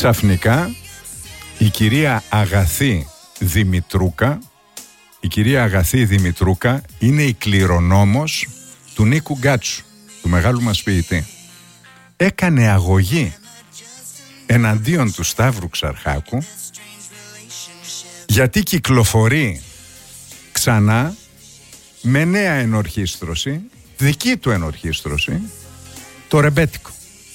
Ξαφνικά η κυρία Αγαθή Δημητρούκα είναι η κληρονόμος του Νίκου Γκάτσου, του μεγάλου μας ποιητή. Έκανε αγωγή εναντίον του Σταύρου Ξαρχάκου γιατί κυκλοφορεί ξανά με νέα ενορχήστρωση, δική του ενορχήστρωση, το ρεμπέτικο,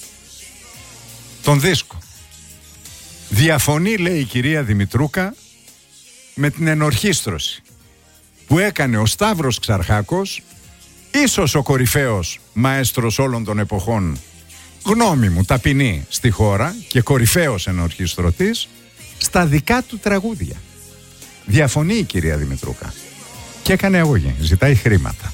τον δίσκο. Διαφωνεί, λέει η κυρία Δημητρούκα, με την ενορχήστρωση που έκανε ο Σταύρος Ξαρχάκος, ίσως ο κορυφαίος μαέστρος όλων των εποχών, γνώμη μου ταπεινή, στη χώρα και κορυφαίος ενορχιστρωτής, στα δικά του τραγούδια. Διαφωνεί η κυρία Δημητρούκα και έκανε αγωγή, ζητάει χρήματα.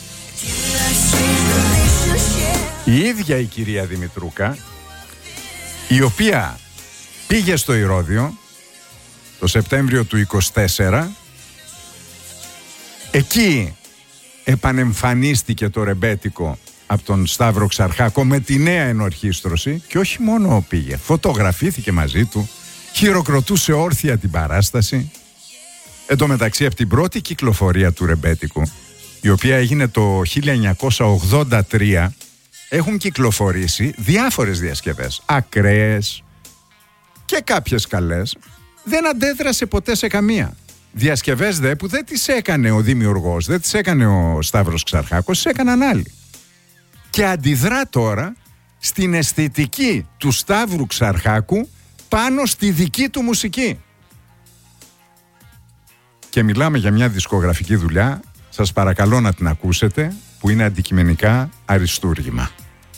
Η ίδια η κυρία Δημητρούκα, η οποία πήγε στο Ηρώδειο το Σεπτέμβριο του 24, εκεί επανεμφανίστηκε το ρεμπέτικο από τον Σταύρο Ξαρχάκο με τη νέα ενορχήστρωση και όχι μόνο πήγε, φωτογραφήθηκε μαζί του, χειροκροτούσε όρθια την παράσταση. Εν τω μεταξύ, από την πρώτη κυκλοφορία του ρεμπέτικου, η οποία έγινε το 1983, έχουν κυκλοφορήσει διάφορες διασκευές, ακραίες και κάποιες καλές. Δεν αντέδρασε ποτέ σε καμία. Διασκευές δε που δεν τις έκανε ο δημιουργός, δεν τις έκανε ο Σταύρος Ξαρχάκος, τις έκαναν άλλοι. Και αντιδρά τώρα στην αισθητική του Σταύρου Ξαρχάκου πάνω στη δική του μουσική. Και μιλάμε για μια δισκογραφική δουλειά, σας παρακαλώ να την ακούσετε, που είναι αντικειμενικά αριστούργημα.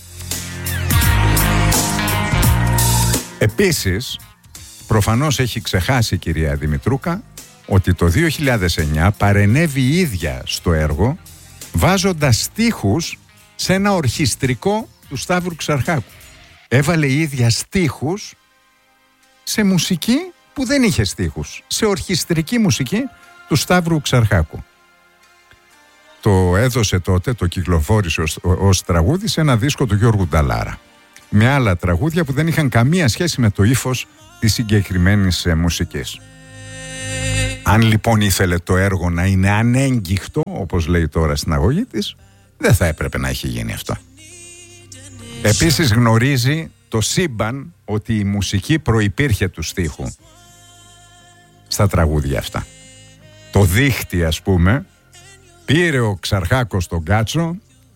Επίσης, προφανώς έχει ξεχάσει η κυρία Δημητρούκα ότι το 2009 παρενέβη η ίδια στο έργο βάζοντας στίχους σε ένα ορχιστρικό του Σταύρου Ξαρχάκου. Έβαλε η ίδια στίχους σε μουσική που δεν είχε στίχους, σε ορχιστρική μουσική του Σταύρου Ξαρχάκου. Το έδωσε τότε, το κυκλοφόρησε ως τραγούδι σε ένα δίσκο του Γιώργου Νταλάρα, με άλλα τραγούδια που δεν είχαν καμία σχέση με το ύφος της συγκεκριμένης μουσικής. Αν λοιπόν ήθελε το έργο να είναι ανέγκυχτο, όπως λέει τώρα στην αγωγή της, δεν θα έπρεπε να έχει γίνει αυτό. Επίσης γνωρίζει το σύμπαν ότι η μουσική προϋπήρχε του στίχου στα τραγούδια αυτά. Το δίχτυ, ας πούμε, πήρε ο Ξαρχάκος τον Γκάτσο,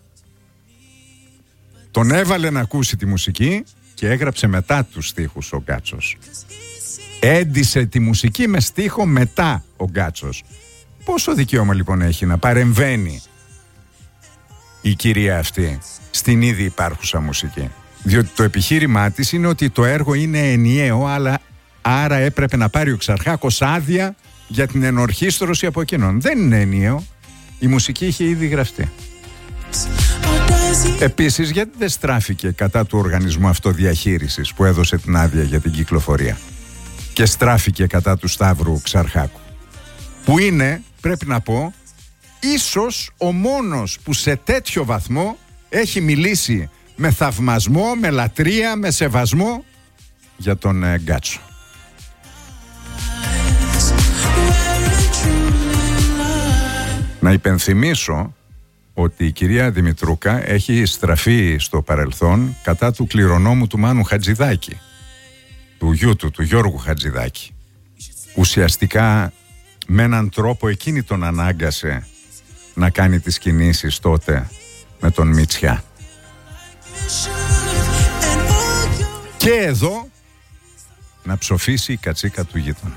τον έβαλε να ακούσει τη μουσική και έγραψε μετά τους στίχους ο Γκάτσος. Έντισε τη μουσική με στίχο μετά ο Γκάτσος. Πόσο δικαίωμα λοιπόν έχει να παρεμβαίνει η κυρία αυτή στην ήδη υπάρχουσα μουσική? Διότι το επιχείρημά της είναι ότι το έργο είναι ενιαίο, αλλά άρα έπρεπε να πάρει ο Ξαρχάκος άδεια για την ενορχήστρωση από εκείνον. Δεν είναι ενιαίο. Η μουσική είχε ήδη γραφτεί. Επίσης, γιατί δεν στράφηκε κατά του οργανισμού αυτοδιαχείρισης που έδωσε την άδεια για την κυκλοφορία και στράφηκε κατά του Σταύρου Ξαρχάκου, που είναι, πρέπει να πω, ίσως ο μόνος που σε τέτοιο βαθμό έχει μιλήσει με θαυμασμό, με λατρεία, με σεβασμό για τον Γκάτσο. Να υπενθυμίσω ότι η κυρία Δημητρούκα έχει στραφεί στο παρελθόν κατά του κληρονόμου του Μάνου Χατζηδάκη, του γιού του, του Γιώργου Χατζηδάκη. Ουσιαστικά με έναν τρόπο εκείνη τον ανάγκασε να κάνει τις κινήσεις τότε με τον Μητσιά. Και εδώ να ψοφήσει η κατσίκα του γείτονα.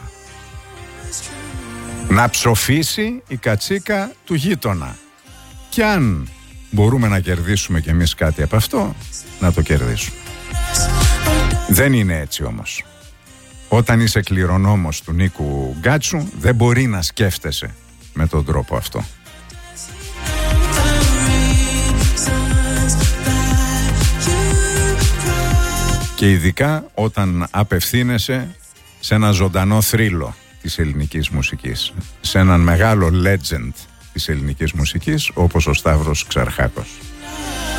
Να ψοφήσει η κατσίκα του γείτονα. Και αν μπορούμε να κερδίσουμε κι εμείς κάτι από αυτό, να το κερδίσουμε. Δεν είναι έτσι όμως. Όταν είσαι κληρονόμος του Νίκου Γκάτσου, δεν μπορεί να σκέφτεσαι με τον τρόπο αυτό. Και ειδικά όταν απευθύνεσαι σε ένα ζωντανό θρύλο της ελληνικής μουσικής, σε έναν μεγάλο legend της ελληνικής μουσικής όπως ο Σταύρος Ξαρχάκος.